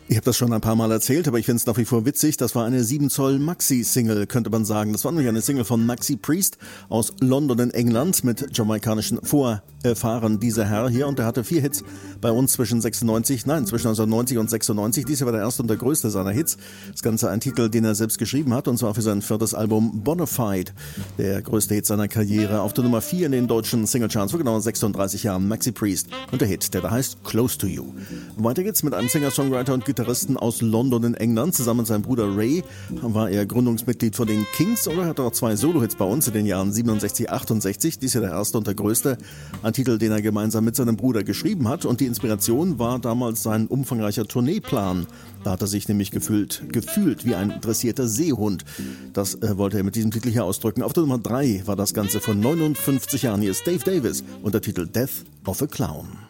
Ich habe das schon ein paar Mal erzählt, aber ich finde es nach wie vor witzig. Das war eine 7 Zoll Maxi-Single, könnte man sagen. Das war nämlich eine Single von Maxi Priest aus London in England mit jamaikanischen Vorfahren, dieser Herr hier. Und der hatte 4 Hits bei uns zwischen 1990 und 96. Dies war der erste und der größte seiner Hits. Das Ganze ein Titel, den er selbst geschrieben hat, und zwar für sein 4. Album Bonafide. Der größte Hit seiner Karriere. Auf der Nummer 4 in den deutschen Singlecharts vor genau 36 Jahren. Maxi Priest und der Hit, der da heißt Close to You. Weiter geht's mit einem Singer-Songwriter und Gitarristen aus London in England. Zusammen mit seinem Bruder Ray war er Gründungsmitglied von den Kings, oder hat auch 2 Solo-Hits bei uns in den Jahren 67, 68. Dies ist ja der erste und der größte. Ein Titel, den er gemeinsam mit seinem Bruder geschrieben hat, und die Inspiration war damals sein umfangreicher Tourneeplan. Da hat er sich nämlich gefühlt wie ein dressierter Seehund. Das wollte er mit diesem Titel hier ausdrücken. Auf der Nummer 3 war das Ganze von 59 Jahren. Hier ist Dave Davis und der Titel Death of a Clown.